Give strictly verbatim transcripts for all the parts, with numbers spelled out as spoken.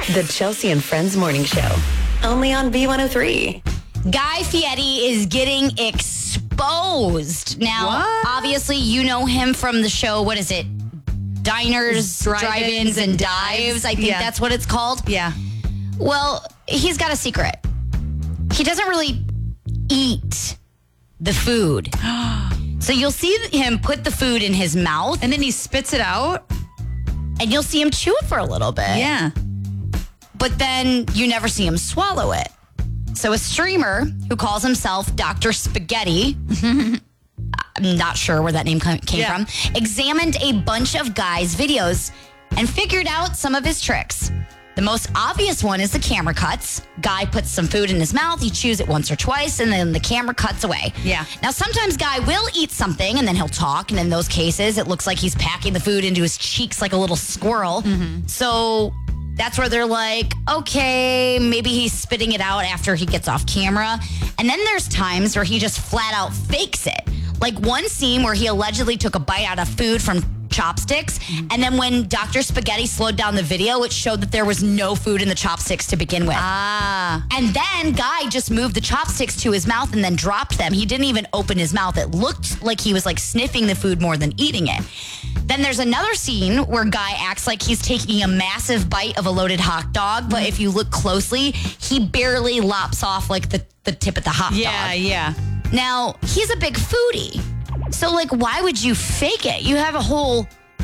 The Chelsea and Friends Morning Show. Only on B one oh three. Guy Fieri is getting exposed. Now, What? obviously, you know him from the show, what is it? Diners, Drive-ins drive-ins, and and dives. I think Yeah. that's what it's called. Yeah. Well, he's got a secret. He doesn't really eat the food. So you'll see him put the food in his mouth, And then he spits it out? and you'll see him chew it for a little bit. Yeah. But then you never see him swallow it. So a streamer who calls himself Doctor Spaghetti, I'm not sure where that name came Yeah. from, examined a bunch of guys' videos and figured out some of his tricks. The most obvious one is the camera cuts. Guy puts some food in his mouth, he chews it once or twice, and then the camera cuts away. Yeah. Now, sometimes Guy will eat something and then he'll talk, and in those cases, it looks like he's packing the food into his cheeks like a little squirrel. So that's where they're like, okay, maybe he's spitting it out after he gets off camera. And then there's times where he just flat out fakes it. Like one scene where he allegedly took a bite out of food from chopsticks. And then when Doctor Spaghetti slowed down the video, it showed that there was no food in the chopsticks to begin with. Ah. And then Guy just moved the chopsticks to his mouth and then dropped them. He didn't even open his mouth. It looked like he was like sniffing the food more than eating it. Then there's another scene where Guy acts like he's taking a massive bite of a loaded hot dog, but if you look closely, he barely lops off like the, the tip of the hot Yeah, dog. yeah. Now, he's a big foodie. So, like, why would you fake it? You have a whole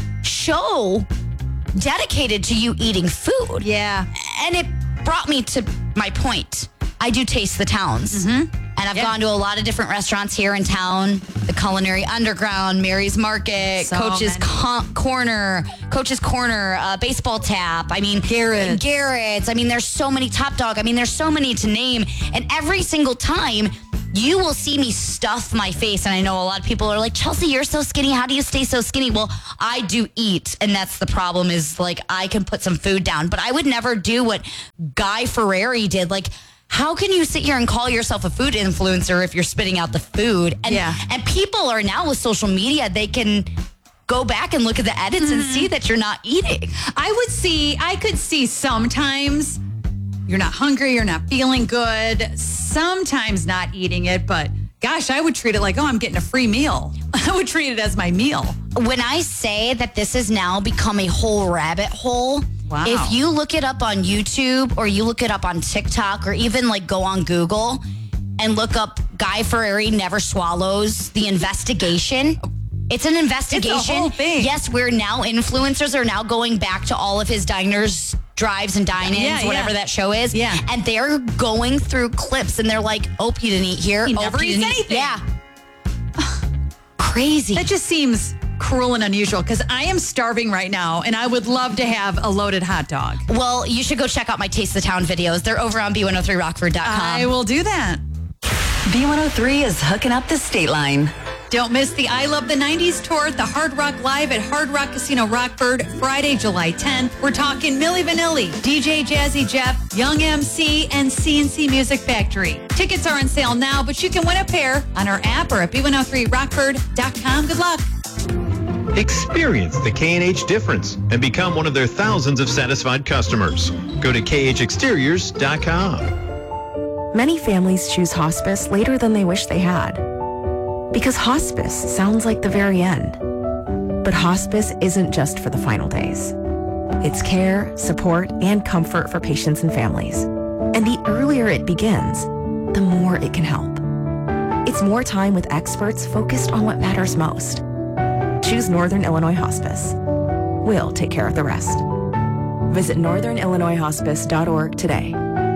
show dedicated to you eating food. Yeah. And it brought me to my point. I do taste the towns. Mm-hmm. And I've Yeah. gone to a lot of different restaurants here in town. The Culinary Underground, Mary's Market, So Coach's many. Co- Corner, Coach's Corner, uh, Baseball Tap. I mean, Garrett's. Garrett's. I mean, there's so many, Top Dog. I mean, there's so many to name. And every single time, you will see me stuff my face. And I know a lot of people are like, Chelsea, you're so skinny. How do you stay so skinny? Well, I do eat. And that's the problem is like, I can put some food down. But I would never do what Guy Fieri did. Like, how can you sit here and call yourself a food influencer if you're spitting out the food? And, Yeah. and people are now with social media, they can go back and look at the edits and see that you're not eating. I would see, I could see sometimes you're not hungry, you're not feeling good, sometimes not eating it, but gosh, I would treat it like, oh, I'm getting a free meal. I would treat it as my meal. When I say that this has now become a whole rabbit hole, Wow. if you look it up on YouTube or you look it up on TikTok or even like go on Google and look up Guy Fieri never swallows the investigation. It's an investigation. whole thing. Yes, we're now influencers are now going back to all of his diners, drives and dine-ins, Yeah, whatever yeah. that show is. Yeah. And they're going through clips and they're like, oh, you didn't eat here. He oh, never you eats didn't eat- anything. Yeah. Crazy. That just seems cruel and unusual because I am starving right now and I would love to have a loaded hot dog. Well, you should go check out my Taste the Town videos. They're over on B one oh three rockford dot com. I will do that. B one oh three is hooking up the state line. Don't miss the I Love the nineties tour at the Hard Rock Live at Hard Rock Casino Rockford, Friday, July tenth. We're talking Milli Vanilli, D J Jazzy Jeff, Young M C, and C N C Music Factory. Tickets are on sale now, but you can win a pair on our app or at B one oh three rockford dot com. Good luck. Experience the K and H difference and become one of their thousands of satisfied customers. Go to K H exteriors dot com. Many families choose hospice later than they wish they had. Because hospice sounds like the very end. But hospice isn't just for the final days. It's care, support, and comfort for patients and families. And the earlier it begins, the more it can help. It's more time with experts focused on what matters most. Choose Northern Illinois Hospice. We'll take care of the rest. Visit northern illinois hospice dot org today.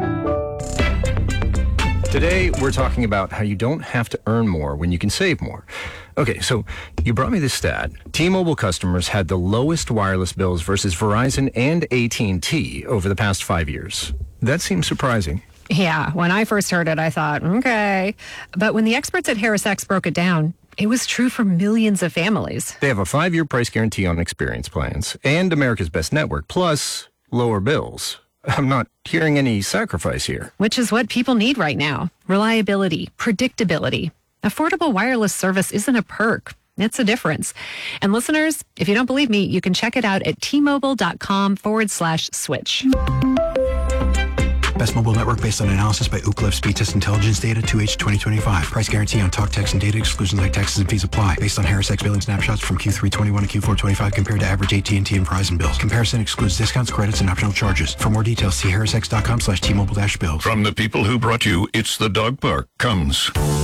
Today, we're talking about how you don't have to earn more when you can save more. Okay, so you brought me this stat. T-Mobile customers had the lowest wireless bills versus Verizon and A T and T over the past five years. That seems surprising. Yeah, when I first heard it, I thought, okay. But when the experts at HarrisX broke it down, it was true for millions of families. They have a five-year price guarantee on experience plans and America's Best Network, plus lower bills. I'm not hearing any sacrifice here. Which is what people need right now. Reliability, predictability. Affordable wireless service isn't a perk. It's a difference. And listeners, if you don't believe me, you can check it out at T-Mobile dot com forward slash switch. Best mobile network based on analysis by Ookla Speed Test Intelligence data two H twenty twenty-five. Price guarantee on talk, text, and data exclusions like taxes and fees apply. Based on Harris X billing snapshots from Q three twenty-one to Q four twenty-five compared to average A T and T and Verizon bills. Comparison excludes discounts, credits, and optional charges. For more details, see harrisx.com slash T-Mobile dash bills. From the people who brought you It's the Dog Park comes